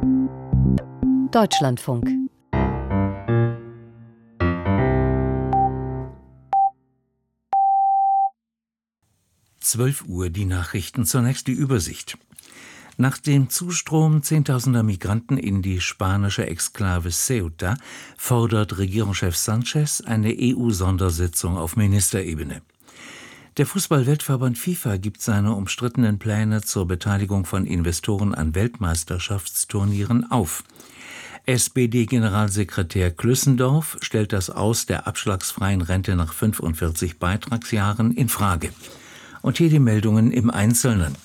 Deutschlandfunk. Uhr die Nachrichten, zunächst die Übersicht. Nach dem Zustrom zehntausender Migranten in die spanische Exklave Ceuta fordert Regierungschef Sánchez eine EU-Sondersitzung auf Ministerebene. Der Fußball-Weltverband FIFA gibt seine umstrittenen Pläne zur Beteiligung von Investoren an Weltmeisterschaftsturnieren auf. SPD-Generalsekretär Klüssendorf stellt das Aus der abschlagsfreien Rente nach 45 Beitragsjahren in Frage. Und hier die Meldungen im Einzelnen.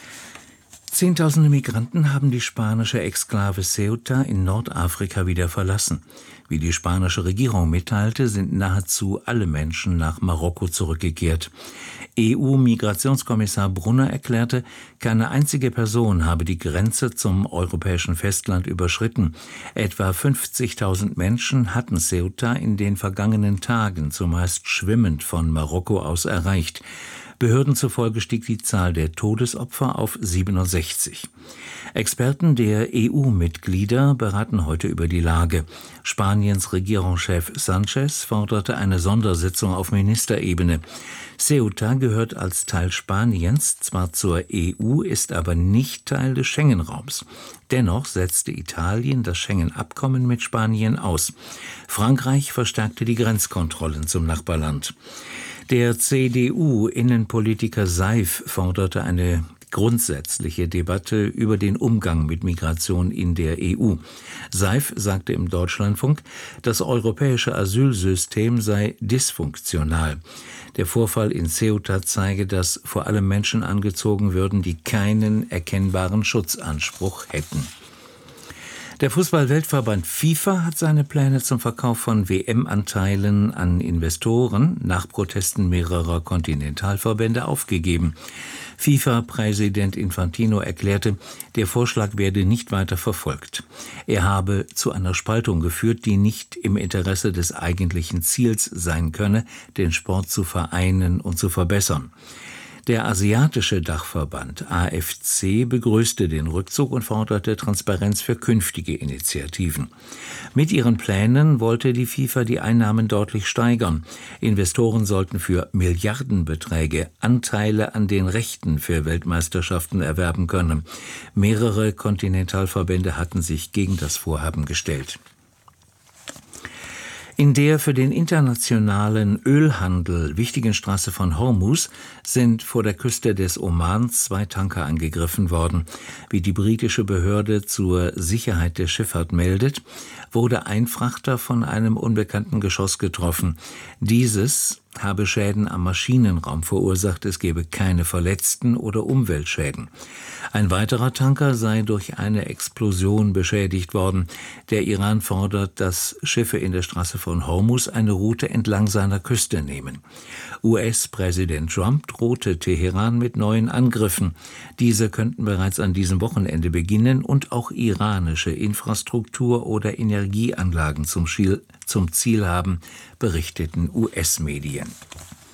Zehntausende Migranten haben die spanische Exklave Ceuta in Nordafrika wieder verlassen. Wie die spanische Regierung mitteilte, sind nahezu alle Menschen nach Marokko zurückgekehrt. EU-Migrationskommissar Brunner erklärte, keine einzige Person habe die Grenze zum europäischen Festland überschritten. Etwa 50.000 Menschen hatten Ceuta in den vergangenen Tagen zumeist schwimmend von Marokko aus erreicht. Behörden zufolge stieg die Zahl der Todesopfer auf 67. Experten der EU-Mitglieder beraten heute über die Lage. Spaniens Regierungschef Sánchez forderte eine Sondersitzung auf Ministerebene. Ceuta gehört als Teil Spaniens zwar zur EU, ist aber nicht Teil des Schengen-Raums. Dennoch setzte Italien das Schengen-Abkommen mit Spanien aus. Frankreich verstärkte die Grenzkontrollen zum Nachbarland. Der CDU-Innenpolitiker Seif forderte eine grundsätzliche Debatte über den Umgang mit Migration in der EU. Seif sagte im Deutschlandfunk, das europäische Asylsystem sei dysfunktional. Der Vorfall in Ceuta zeige, dass vor allem Menschen angezogen würden, die keinen erkennbaren Schutzanspruch hätten. Der Fußball-Weltverband FIFA hat seine Pläne zum Verkauf von WM-Anteilen an Investoren nach Protesten mehrerer Kontinentalverbände aufgegeben. FIFA-Präsident Infantino erklärte, der Vorschlag werde nicht weiter verfolgt. Er habe zu einer Spaltung geführt, die nicht im Interesse des eigentlichen Ziels sein könne, den Sport zu vereinen und zu verbessern. Der asiatische Dachverband AFC begrüßte den Rückzug und forderte Transparenz für künftige Initiativen. Mit ihren Plänen wollte die FIFA die Einnahmen deutlich steigern. Investoren sollten für Milliardenbeträge Anteile an den Rechten für Weltmeisterschaften erwerben können. Mehrere Kontinentalverbände hatten sich gegen das Vorhaben gestellt. In der für den internationalen Ölhandel wichtigen Straße von Hormuz sind vor der Küste des Omans 2 Tanker angegriffen worden. Wie die britische Behörde zur Sicherheit der Schifffahrt meldet, wurde ein Frachter von einem unbekannten Geschoss getroffen. Dieses habe Schäden am Maschinenraum verursacht, es gebe keine Verletzten oder Umweltschäden. Ein weiterer Tanker sei durch eine Explosion beschädigt worden. Der Iran fordert, dass Schiffe in der Straße von Hormuz eine Route entlang seiner Küste nehmen. US-Präsident Trump drohte Teheran mit neuen Angriffen. Diese könnten bereits an diesem Wochenende beginnen und auch iranische Infrastruktur- oder Energieanlagen zum Ziel haben, berichteten US-Medien.